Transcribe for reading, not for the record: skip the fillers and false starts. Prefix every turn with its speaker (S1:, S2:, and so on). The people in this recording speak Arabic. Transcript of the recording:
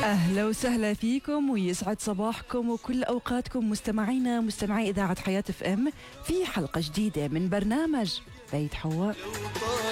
S1: أهلا وسهلا فيكم ويسعد صباحكم وكل أوقاتكم مستمعينا مستمعي إذاعة حياة اف ام في حلقة جديدة من برنامج بيت حواء.